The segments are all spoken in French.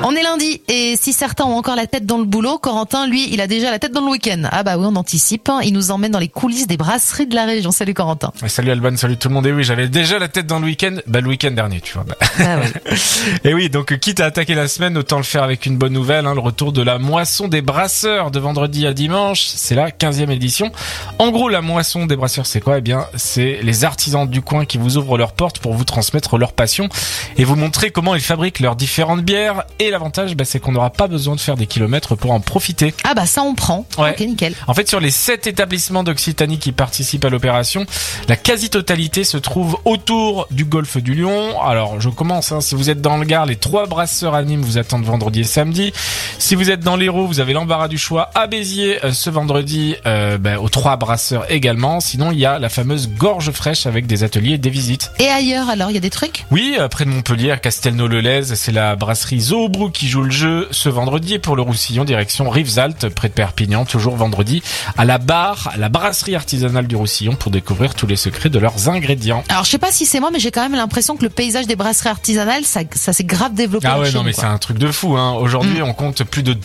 On est lundi et si certains ont encore la tête dans le boulot, Corentin, lui, il a déjà la tête dans le week-end. Ah bah oui, on anticipe. Il nous emmène dans les coulisses des brasseries de la région. Salut Corentin. Salut Alban, salut tout le monde. Et oui, j'avais déjà la tête dans le week-end. Le week-end dernier, tu vois. Ah oui. Et oui, donc quitte à attaquer la semaine, autant le faire avec une bonne nouvelle. Le retour de la moisson des brasseurs de vendredi à dimanche. C'est la 15e édition. En gros, la moisson des brasseurs, c'est quoi ? Eh bien, c'est les artisans du coin qui vous ouvrent leurs portes pour vous transmettre leur passion et vous montrer comment ils fabriquent leurs différentes bières. Et l'avantage, c'est qu'on n'aura pas besoin de faire des kilomètres pour en profiter. Ah bah ça on prend. Ouais. Ok, nickel. En fait, sur les 7 établissements d'Occitanie qui participent à l'opération, la quasi-totalité se trouve autour du golfe du Lion. Alors, je commence, si vous êtes dans le Gard, les 3 brasseurs à Nîmes vous attendent vendredi et samedi. Si vous êtes dans l'Hérault, vous avez l'embarras du choix à Béziers ce vendredi, aux 3 brasseurs également. Sinon, il y a la fameuse Gorge Fraîche avec des ateliers et des visites. Et ailleurs, alors, il y a des trucs ? Oui, près de Montpellier, à Castelnau-le-Lez, c'est la brasserie Zoobrook qui joue le jeu ce vendredi. Et pour le Roussillon, direction Rivesaltes, près de Perpignan, toujours vendredi, à la brasserie artisanale du Roussillon pour découvrir tous les secrets de leurs ingrédients. Alors, je sais pas si c'est moi, mais j'ai quand même l'impression que le paysage des brasseries artisanales, ça s'est grave développé. Ah en ouais, Chine, non, mais quoi. c'est un truc de fou, Aujourd'hui, on compte plus de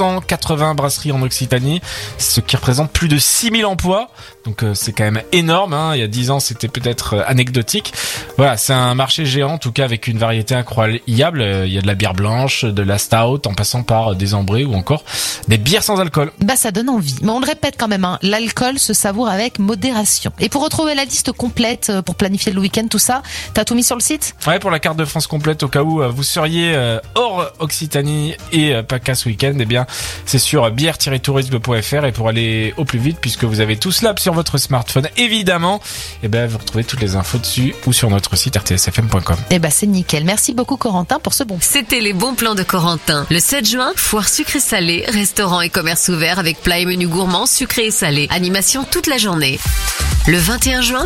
280 brasseries en Occitanie, ce qui représente plus de 6000 emplois. Donc, c'est quand même énorme, Il y a 10 ans, c'était peut-être anecdotique. Voilà, c'est un marché géant, en tout cas, avec une variété incroyable. Il y a de la bière blanche, de la stout, en passant par des ambrés ou encore des bières sans alcool. Ça donne envie. Mais on le répète quand même, l'alcool se savoure avec modération. Et pour retrouver la liste complète, pour planifier le week-end, tout ça, t'as tout mis sur le site ? Ouais, pour la carte de France complète, au cas où vous seriez hors Occitanie et PACA ce week-end, c'est sur bière-tourisme.fr. Et pour aller au plus vite, puisque vous avez tout cela sur votre smartphone, évidemment, vous retrouvez toutes les infos dessus ou sur notre site rtsfm.com. C'est nickel. Merci beaucoup Corentin pour ce bon. C'était les bons plans de Corentin. Le 7 juin, foire sucré-salé, restaurant et commerce ouvert avec plats et menus gourmands sucrés et salés. Animation toute la journée. Le 21 juin,